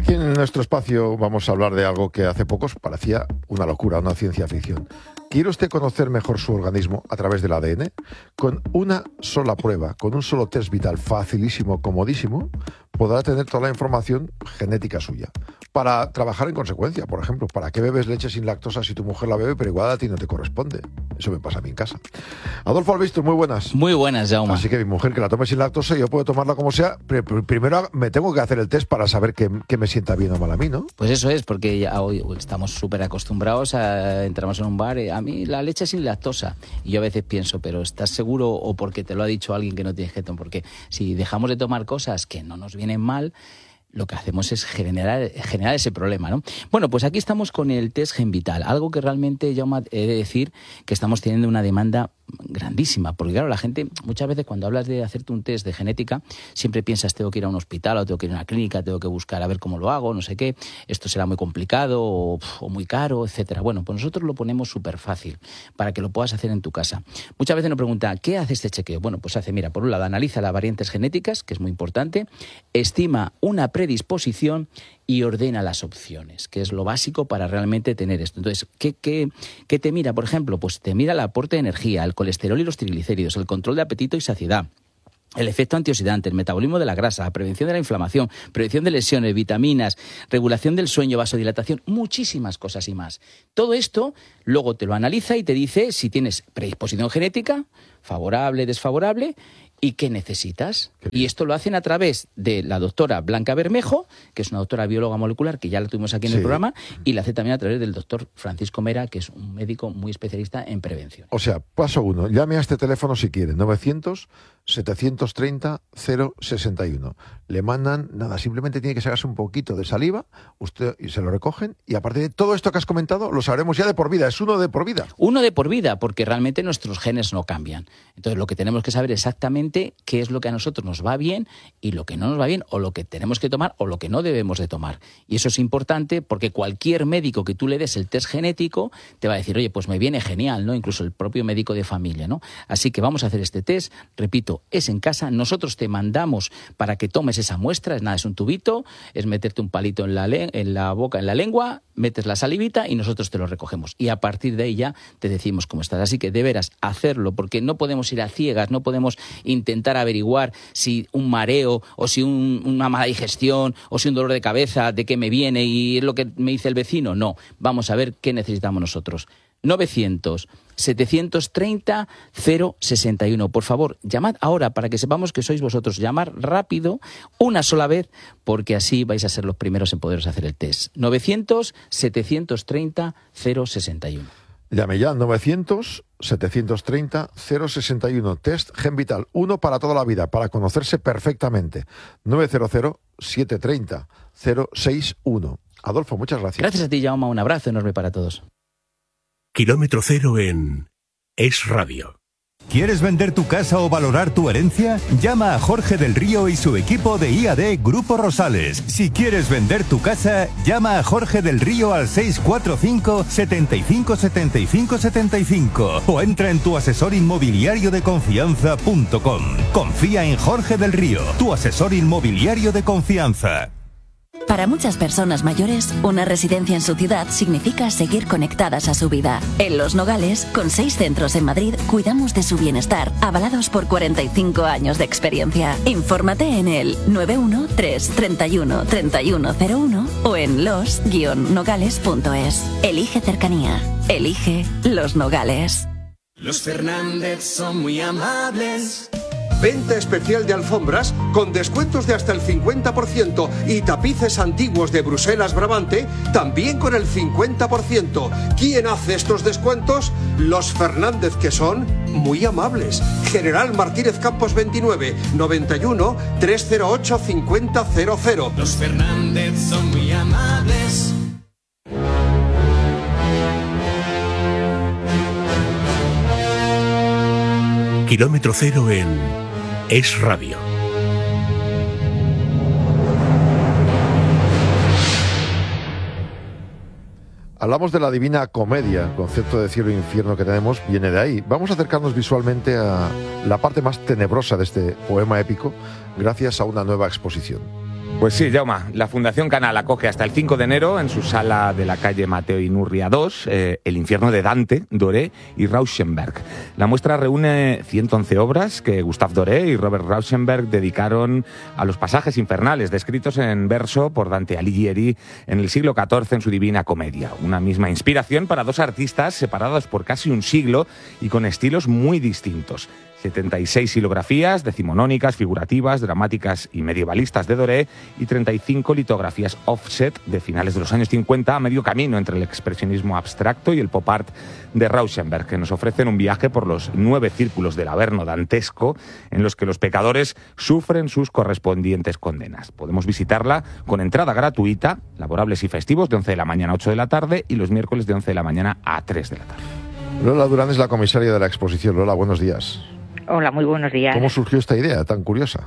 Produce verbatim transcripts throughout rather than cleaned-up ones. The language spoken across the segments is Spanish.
Aquí en nuestro espacio vamos a hablar de algo que hace pocos parecía una locura, una ciencia ficción. ¿Quiere usted conocer mejor su organismo a través del A D N? Con una sola prueba, con un solo test vital facilísimo, comodísimo, podrá tener toda la información genética suya. Para trabajar en consecuencia, por ejemplo, ¿para qué bebes leche sin lactosa si tu mujer la bebe, pero igual a ti no te corresponde? Eso me pasa a mí en casa. Adolfo Albistur, muy buenas. Muy buenas, Jaume. Así que mi mujer que la tome sin lactosa, yo puedo tomarla como sea. Primero me tengo que hacer el test para saber que, que me sienta bien o mal a mí, ¿no? Pues eso es, porque ya hoy estamos súper acostumbrados a entramos en un bar y a mí la leche sin lactosa. Y yo a veces pienso, pero ¿estás seguro o porque te lo ha dicho alguien que no tienes que tomar? Porque si dejamos de tomar cosas que no nos vienen mal, lo que hacemos es generar, generar ese problema, ¿no? Bueno, pues aquí estamos con el test GenVital, algo que realmente, Jaume, he de decir que estamos teniendo una demanda grandísima, porque claro, la gente muchas veces cuando hablas de hacerte un test de genética siempre piensas tengo que ir a un hospital o tengo que ir a una clínica, tengo que buscar a ver cómo lo hago, no sé qué, esto será muy complicado o, o muy caro, etcétera. Bueno, pues nosotros lo ponemos súper fácil para que lo puedas hacer en tu casa. Muchas veces nos preguntan, ¿qué hace este chequeo? Bueno, pues hace, mira, por un lado analiza las variantes genéticas, que es muy importante, estima una predisposición y ordena las opciones, que es lo básico para realmente tener esto. Entonces, ¿qué, qué, qué te mira? Por ejemplo, pues te mira el aporte de energía, el colesterol y los triglicéridos, el control de apetito y saciedad, el efecto antioxidante, el metabolismo de la grasa, la prevención de la inflamación, prevención de lesiones, vitaminas, regulación del sueño, vasodilatación, muchísimas cosas y más. Todo esto luego te lo analiza y te dice si tienes predisposición genética, favorable, desfavorable, y qué necesitas. Y esto lo hacen a través de la doctora Blanca Bermejo, que es una doctora bióloga molecular, que ya la tuvimos aquí en sí. el programa, y la hace también a través del doctor Francisco Mera, que es un médico muy especialista en prevención. O sea, paso uno, llame a este teléfono si quiere, novecientos, setecientos treinta, cero sesenta y uno. Le mandan, nada, simplemente tiene que sacarse un poquito de saliva, usted y se lo recogen, y aparte de todo esto que has comentado, lo sabremos ya de por vida, es uno de por vida. Uno de por vida, porque realmente nuestros genes no cambian. Entonces lo que tenemos que saber exactamente qué es lo que a nosotros nos va bien y lo que no nos va bien, o lo que tenemos que tomar o lo que no debemos de tomar. Y eso es importante porque cualquier médico que tú le des el test genético te va a decir, oye, pues me viene genial, ¿no? Incluso el propio médico de familia, ¿no? Así que vamos a hacer este test, repito, es en casa, nosotros te mandamos para que tomes esa muestra, es nada, es un tubito, es meterte un palito en la, le- en la boca, en la lengua, metes la salivita y nosotros te lo recogemos. Y a partir de ahí ya te decimos cómo estás. Así que deberás hacerlo, porque no podemos ir a ciegas, no podemos intentar averiguar si un mareo o si un, una mala digestión o si un dolor de cabeza, de qué me viene y es lo que me dice el vecino. No, vamos a ver qué necesitamos nosotros. novecientos, setecientos treinta, cero sesenta y uno. Por favor, llamad ahora para que sepamos que sois vosotros. Llamar rápido, una sola vez, porque así vais a ser los primeros en poderos hacer el test. novecientos, setecientos treinta, cero sesenta y uno. Llame ya, novecientos, setecientos treinta, cero sesenta y uno. Test GenVital, uno para toda la vida, para conocerse perfectamente. novecientos, setecientos treinta, cero sesenta y uno. Adolfo, muchas gracias. Gracias a ti, Jaume. Un abrazo enorme para todos. Kilómetro cero en Es Radio. ¿Quieres vender tu casa o valorar tu herencia? Llama a Jorge del Río y su equipo de I A D Grupo Rosales. Si quieres vender tu casa, llama a Jorge del Río al seis cuatro cinco, setenta y cinco, setenta y cinco, setenta y cinco o entra en tu asesor inmobiliario de confianza punto com. Confía en Jorge del Río, tu asesor inmobiliario de confianza. Para muchas personas mayores, una residencia en su ciudad significa seguir conectadas a su vida. En Los Nogales, con seis centros en Madrid, cuidamos de su bienestar, avalados por cuarenta y cinco años de experiencia. Infórmate en el nueve uno tres, treinta y uno, treinta y uno cero uno o en los guion nogales punto es. Elige cercanía. Elige Los Nogales. Los Fernández son muy amables. Venta especial de alfombras con descuentos de hasta el cincuenta por ciento y tapices antiguos de Bruselas Brabante también con el cincuenta por ciento. ¿Quién hace estos descuentos? Los Fernández, que son muy amables. General Martínez Campos veintinueve, noventa y uno, trescientos ocho, cincuenta cero cero. Los Fernández son muy amables. Kilómetro cero en Es Radio. Hablamos de la Divina Comedia, el concepto de cielo e infierno que tenemos viene de ahí. Vamos a acercarnos visualmente a la parte más tenebrosa de este poema épico gracias a una nueva exposición. Pues sí, Jaume, la Fundación Canal acoge hasta el cinco de enero en su sala de la calle Mateo Inurria dos eh, El infierno de Dante, Doré y Rauschenberg. La muestra reúne ciento once obras que Gustave Doré y Robert Rauschenberg dedicaron a los pasajes infernales descritos en verso por Dante Alighieri en el siglo catorce en su Divina Comedia. Una misma inspiración para dos artistas separados por casi un siglo y con estilos muy distintos. setenta y seis silografías decimonónicas, figurativas, dramáticas y medievalistas de Doré y treinta y cinco litografías offset de finales de los años cincuenta a medio camino entre el expresionismo abstracto y el pop art de Rauschenberg, que nos ofrecen un viaje por los nueve círculos del Averno dantesco en los que los pecadores sufren sus correspondientes condenas. Podemos visitarla con entrada gratuita, laborables y festivos, de once de la mañana a ocho de la tarde y los miércoles de once de la mañana a tres de la tarde. Lola Durán es la comisaria de la exposición. Lola, buenos días. Hola, muy buenos días. ¿Cómo surgió esta idea tan curiosa?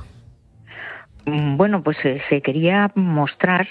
Bueno, pues eh, se quería mostrar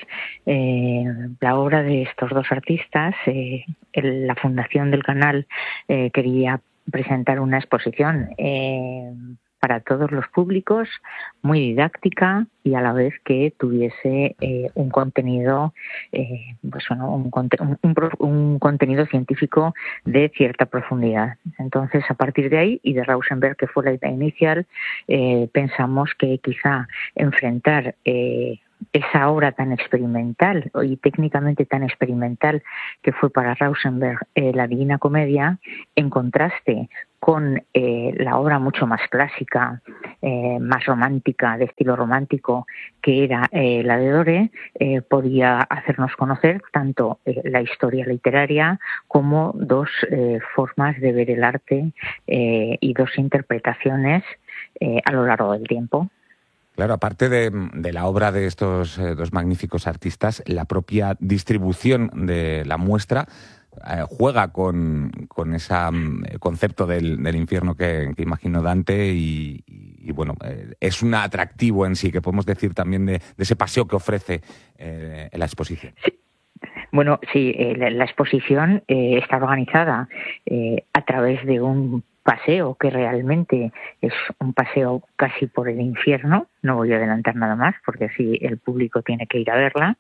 eh, la obra de estos dos artistas. Eh, el, la Fundación del Canal eh, quería presentar una exposición eh, para todos los públicos, muy didáctica y a la vez que tuviese eh, un contenido, eh, pues bueno, un, un, un, un contenido científico de cierta profundidad. Entonces, a partir de ahí y de Rauschenberg, que fue la idea inicial, eh, pensamos que quizá enfrentar eh, esa obra tan experimental y técnicamente tan experimental que fue para Rauschenberg eh, la Divina Comedia, en contraste con eh, la obra mucho más clásica, eh, más romántica, de estilo romántico, que era eh, la de Doré, eh, podía hacernos conocer tanto eh, la historia literaria como dos eh, formas de ver el arte eh, y dos interpretaciones eh, a lo largo del tiempo. Claro, aparte de, de la obra de estos eh, dos magníficos artistas, la propia distribución de la muestra eh, juega con, con ese um, concepto del, del infierno que, que imaginó Dante y, y, y bueno, eh, es un atractivo en sí, que podemos decir también de, de ese paseo que ofrece eh, la exposición. Sí. Bueno, sí, eh, la, la exposición eh, está organizada eh, a través de un paseo que realmente es un paseo casi por el infierno. No voy a adelantar nada más porque así el público tiene que ir a verla.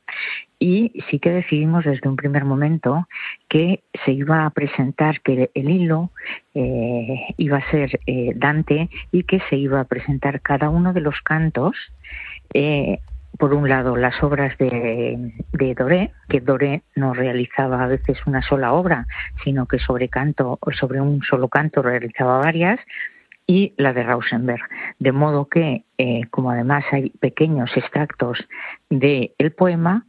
Y sí que decidimos desde un primer momento que se iba a presentar, que el hilo eh, iba a ser eh, Dante y que se iba a presentar cada uno de los cantos. Eh, Por un lado, las obras de, de Doré, que Doré no realizaba a veces una sola obra, sino que sobre canto o sobre un solo canto realizaba varias, y la de Rauschenberg. De modo que, eh, como además hay pequeños extractos del poema,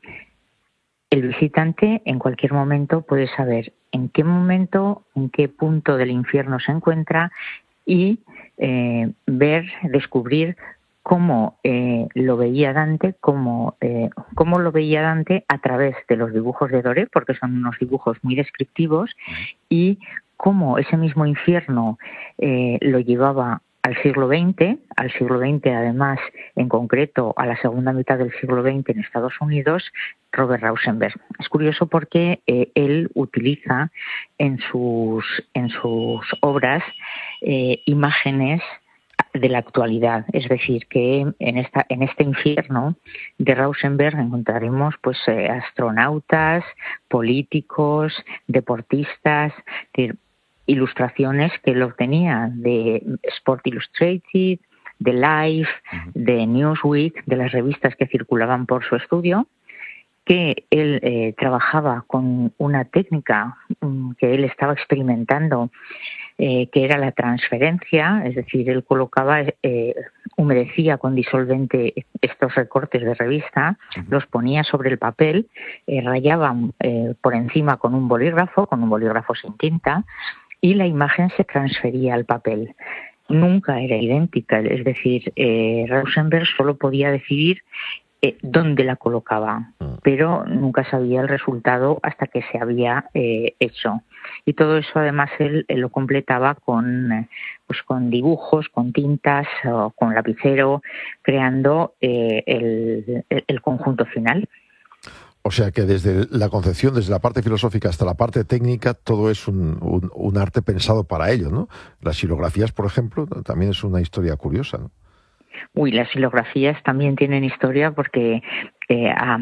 el visitante en cualquier momento puede saber en qué momento, en qué punto del infierno se encuentra y eh, ver, descubrir cómo eh, lo veía Dante, cómo, eh, cómo lo veía Dante a través de los dibujos de Doré, porque son unos dibujos muy descriptivos, y cómo ese mismo infierno eh, lo llevaba al siglo veinte, al siglo veinte además, en concreto a la segunda mitad del siglo veinte en Estados Unidos, Robert Rauschenberg. Es curioso porque eh, él utiliza en sus, en sus obras eh, imágenes de la actualidad, es decir, que en esta en este infierno de Rauschenberg encontraremos pues eh, astronautas, políticos, deportistas, de ilustraciones que él obtenía de Sport Illustrated, de Life, de Newsweek, de las revistas que circulaban por su estudio, que él eh, trabajaba con una técnica um, que él estaba experimentando, eh, que era la transferencia, es decir, él colocaba, eh, humedecía con disolvente estos recortes de revista, uh-huh. los ponía sobre el papel, eh, rayaba eh, por encima con un bolígrafo, con un bolígrafo sin tinta, y la imagen se transfería al papel. Nunca era idéntica, es decir, eh, Rauschenberg solo podía decidir eh, dónde la colocaba, pero nunca sabía el resultado hasta que se había eh, hecho. Y todo eso además él, él lo completaba con, eh, pues con dibujos, con tintas, o con lapicero, creando eh, el, el, el conjunto final. O sea que desde la concepción, desde la parte filosófica hasta la parte técnica, todo es un, un, un arte pensado para ello, ¿no? Las xilografías, por ejemplo, también es una historia curiosa, ¿no? Uy, las xilografías también tienen historia porque eh, a,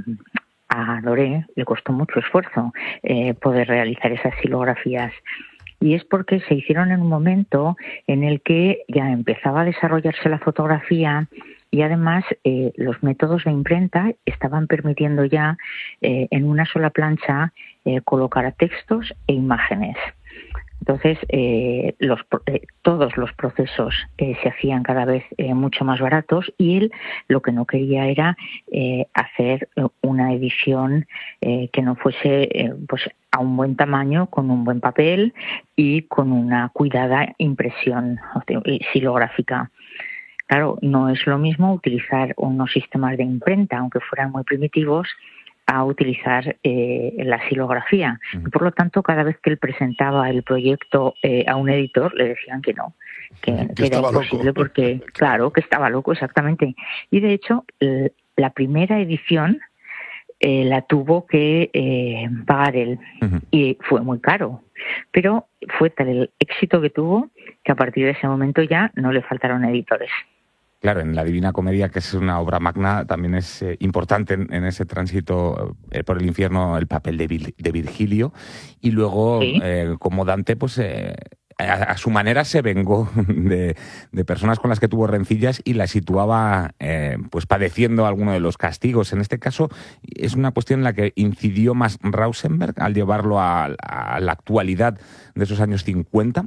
a Doré le costó mucho esfuerzo eh, poder realizar esas xilografías. Y es porque se hicieron en un momento en el que ya empezaba a desarrollarse la fotografía y además eh, los métodos de imprenta estaban permitiendo ya eh, en una sola plancha eh, colocar textos e imágenes. Entonces, eh, los, eh, todos los procesos eh, se hacían cada vez eh, mucho más baratos y él lo que no quería era eh, hacer una edición eh, que no fuese eh, pues a un buen tamaño, con un buen papel y con una cuidada impresión xilográfica. Claro, no es lo mismo utilizar unos sistemas de imprenta, aunque fueran muy primitivos, a utilizar eh, la xilografía. Y por lo tanto, cada vez que él presentaba el proyecto eh, a un editor, le decían que no, que, que, que era imposible loco. Porque, claro, que estaba loco, exactamente. Y de hecho, eh, la primera edición eh, la tuvo que eh, pagar él, uh-huh. y fue muy caro. Pero fue tal el éxito que tuvo que a partir de ese momento ya no le faltaron editores. Claro, en la Divina Comedia, que es una obra magna, también es eh, importante en, en ese tránsito eh, por el infierno el papel de, Vil, de Virgilio. Y luego, ¿sí? eh, como Dante, pues eh, a, a su manera se vengó de, de personas con las que tuvo rencillas y las situaba eh, pues padeciendo alguno de los castigos. En este caso, es una cuestión en la que incidió más Rauschenberg al llevarlo a, a la actualidad de esos años cincuenta.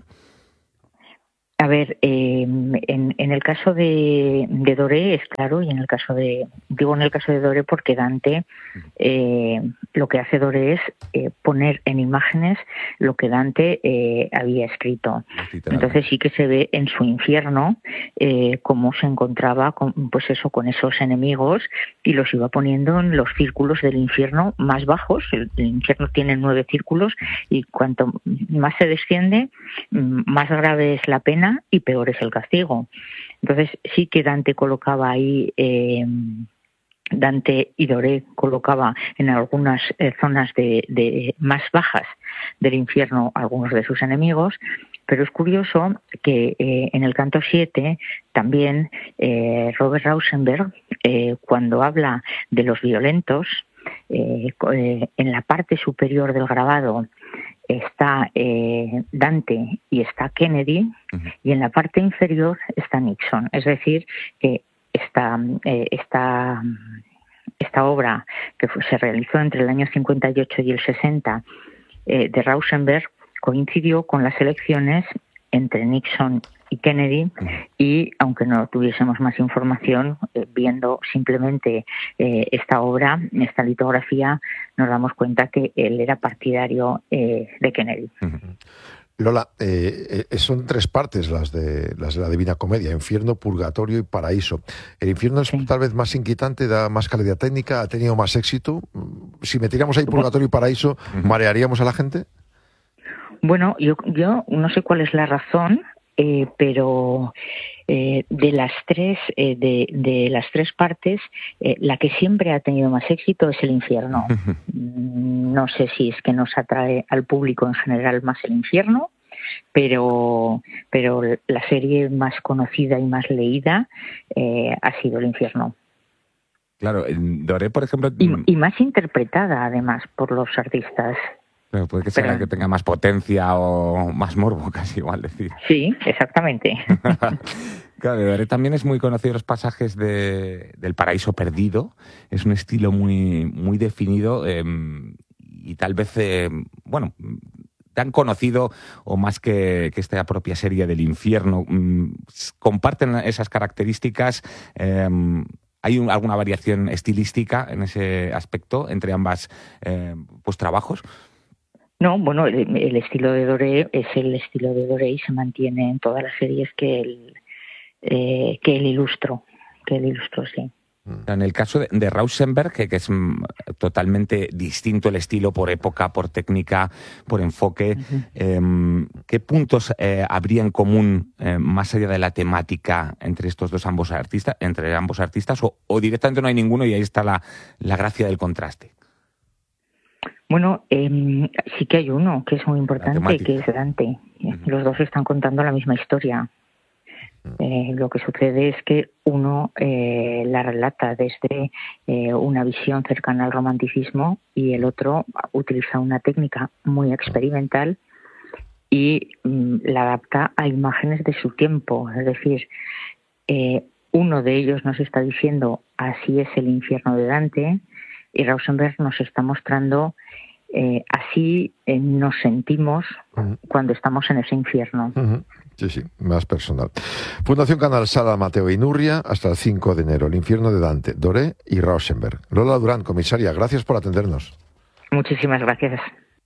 A ver, eh, en, en el caso de, de Doré es claro, y en el caso de, digo en el caso de Doré porque Dante, eh, lo que hace Doré es eh, poner en imágenes lo que Dante eh, había escrito. Entonces sí que se ve en su infierno eh, cómo se encontraba con, pues eso, con esos enemigos y los iba poniendo en los círculos del infierno más bajos. El, el infierno tiene nueve círculos y cuanto más se desciende, más grave es la pena y peor es el castigo. Entonces sí que Dante colocaba ahí, eh, Dante y Doré colocaba en algunas eh, zonas de, de más bajas del infierno algunos de sus enemigos, pero es curioso que eh, en el canto siete también eh, Robert Rauschenberg, eh, cuando habla de los violentos, eh, eh, en la parte superior del grabado está eh, Dante y está Kennedy, uh-huh. y en la parte inferior está Nixon. Es decir, que esta, eh, esta, esta obra que fue, se realizó entre el año cincuenta y ocho y el sesenta eh, de Rauschenberg coincidió con las elecciones entre Nixon y Kennedy, y aunque no tuviésemos más información, eh, viendo simplemente eh, esta obra, esta litografía, nos damos cuenta que él era partidario eh, de Kennedy. Lola, eh, eh, son tres partes las de las de la Divina Comedia: infierno, purgatorio y paraíso. El infierno es sí. tal vez más inquietante, da más calidad técnica, ha tenido más éxito. Si metiéramos ahí purgatorio y paraíso, ¿marearíamos a la gente? Bueno, yo, yo no sé cuál es la razón. Eh, pero eh, de las tres eh, de, de las tres partes eh, la que siempre ha tenido más éxito es el infierno. No sé si es que nos atrae al público en general más el infierno, pero pero la serie más conocida y más leída eh, ha sido el infierno. Claro, en Doré, por ejemplo, y, y más interpretada además por los artistas. Pero puede que sea Pero, que tenga más potencia o más morbo, casi igual decir. Sí, exactamente. Claro, de Doré también es muy conocido los pasajes de, del Paraíso Perdido. Es un estilo muy, muy definido eh, y tal vez, eh, bueno, tan conocido o más que, que esta propia serie del infierno. Comparten esas características. Eh, ¿Hay un, alguna variación estilística en ese aspecto entre ambas eh, pues, trabajos? No, bueno, el, el estilo de Doré es el estilo de Doré y se mantiene en todas las series que él, eh, que él ilustró, que él ilustró, sí. En el caso de, de Rauschenberg, que, que es mm, totalmente distinto el estilo por época, por técnica, por enfoque, uh-huh. eh, ¿qué puntos eh, habría en común eh, más allá de la temática entre estos dos ambos artistas, entre ambos artistas, o, o directamente no hay ninguno y ahí está la, la gracia del contraste? Bueno, eh, sí que hay uno que es muy importante, que es Dante. Uh-huh. Los dos están contando la misma historia. Eh, lo que sucede es que uno eh, la relata desde eh, una visión cercana al romanticismo y el otro utiliza una técnica muy experimental y mm, la adapta a imágenes de su tiempo. Es decir, eh, uno de ellos nos está diciendo así es el infierno de Dante y Rauschenberg nos está mostrando eh, así eh, nos sentimos uh-huh. cuando estamos en ese infierno. Uh-huh. Sí, sí, más personal. Fundación Canal Sala Mateo Inurria hasta el cinco de enero. El infierno de Dante, Doré y Rauschenberg. Lola Durán, comisaria, gracias por atendernos. Muchísimas gracias.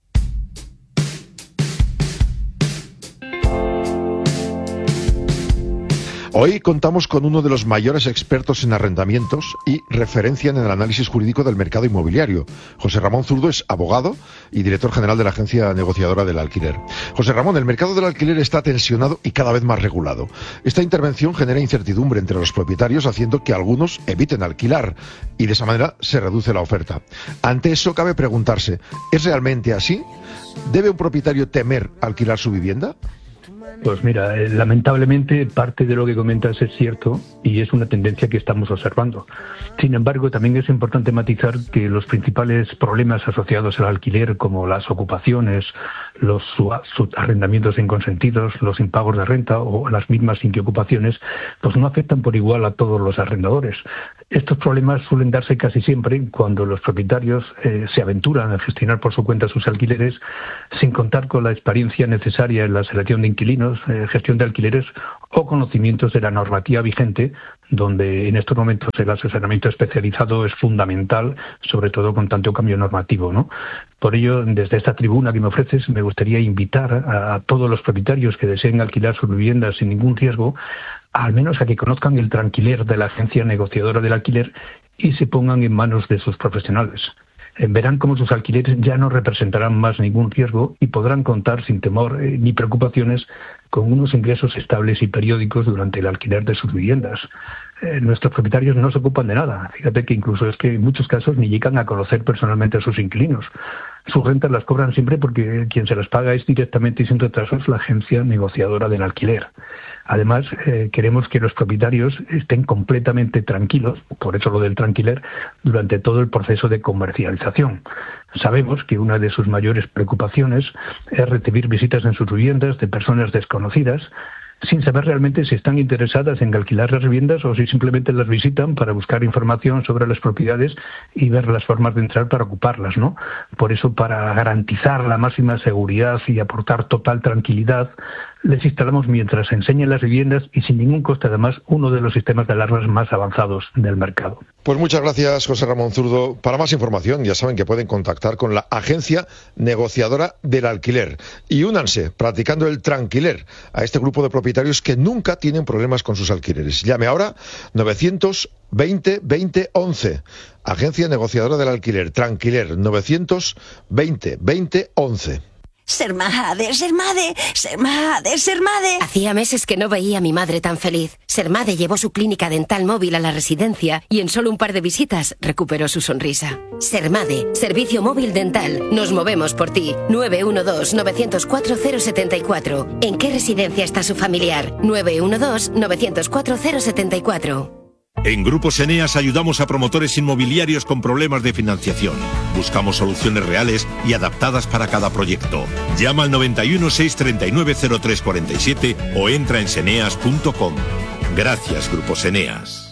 Hoy contamos con uno de los mayores expertos en arrendamientos y referencia en el análisis jurídico del mercado inmobiliario. José Ramón Zurdo es abogado y director general de la Agencia Negociadora del Alquiler. José Ramón, el mercado del alquiler está tensionado y cada vez más regulado. Esta intervención genera incertidumbre entre los propietarios, haciendo que algunos eviten alquilar y de esa manera se reduce la oferta. Ante eso cabe preguntarse, ¿es realmente así? ¿Debe un propietario temer alquilar su vivienda? Pues mira, eh, lamentablemente parte de lo que comentas es cierto y es una tendencia que estamos observando. Sin embargo, también es importante matizar que los principales problemas asociados al alquiler, como las ocupaciones, los arrendamientos inconsentidos, los impagos de renta o las mismas inquiocupaciones, pues no afectan por igual a todos los arrendadores. Estos problemas suelen darse casi siempre cuando los propietarios eh, se aventuran a gestionar por su cuenta sus alquileres sin contar con la experiencia necesaria en la selección de inquilinos, eh, gestión de alquileres o conocimientos de la normativa vigente, donde en estos momentos el asesoramiento especializado es fundamental, sobre todo con tanto cambio normativo, ¿no? Por ello, desde esta tribuna que me ofreces, me gustaría invitar a, a todos los propietarios que deseen alquilar sus viviendas sin ningún riesgo, al menos a que conozcan el tranquiler de la Agencia Negociadora del Alquiler y se pongan en manos de sus profesionales. Verán cómo sus alquileres ya no representarán más ningún riesgo y podrán contar sin temor eh, ni preocupaciones con unos ingresos estables y periódicos durante el alquiler de sus viviendas. Eh, nuestros propietarios no se ocupan de nada. Fíjate que incluso es que en muchos casos ni llegan a conocer personalmente a sus inquilinos. Sus rentas las cobran siempre porque quien se las paga es directamente y sin retrasos la Agencia Negociadora del Alquiler. Además, eh, queremos que los propietarios estén completamente tranquilos, por eso lo del tranquiler, durante todo el proceso de comercialización. Sabemos que una de sus mayores preocupaciones es recibir visitas en sus viviendas de personas desconocidas, sin saber realmente si están interesadas en alquilar las viviendas o si simplemente las visitan para buscar información sobre las propiedades y ver las formas de entrar para ocuparlas, ¿no? Por eso, para garantizar la máxima seguridad y aportar total tranquilidad, les instalamos mientras enseñan las viviendas y sin ningún coste además uno de los sistemas de alarmas más avanzados del mercado. Pues muchas gracias, José Ramón Zurdo. Para más información ya saben que pueden contactar con la Agencia Negociadora del Alquiler y únanse practicando el tranquiler a este grupo de propietarios que nunca tienen problemas con sus alquileres. Llame ahora novecientos veinte veinte once. Agencia Negociadora del Alquiler, Tranquiler, novecientos veinte veinte once. Sermade, Sermade, Sermade, Sermade. Hacía meses que no veía a mi madre tan feliz. Sermade llevó su clínica dental móvil a la residencia y en solo un par de visitas recuperó su sonrisa. Sermade, servicio móvil dental. Nos movemos por ti. nueve uno dos, nueve cero cuatro, cero siete cuatro. ¿En qué residencia está su familiar? nueve uno dos, nueve cero cuatro, cero siete cuatro. En Grupos Eneas ayudamos a promotores inmobiliarios con problemas de financiación. Buscamos soluciones reales y adaptadas para cada proyecto. Llama al noventa y uno, seiscientos treinta y nueve, cero tres cuarenta y siete o entra en seneas punto com. Gracias, Grupos Eneas.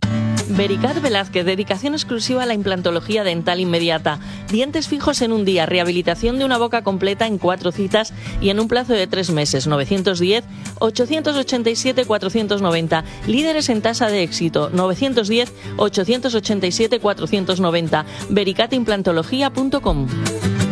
Vericat Velázquez, dedicación exclusiva a la implantología dental inmediata. Dientes fijos en un día, rehabilitación de una boca completa en cuatro citas y en un plazo de tres meses. novecientos diez, ochocientos ochenta y siete, cuatrocientos noventa. Líderes en tasa de éxito. novecientos diez, ochocientos ochenta y siete, cuatrocientos noventa. vericat implantología punto com.